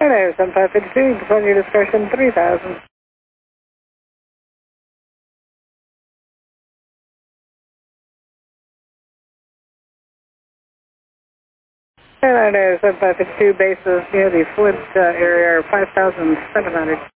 Hello, 7552, passenger discretion 3000. Hello, 7552, bases near the Flint area are 5,700.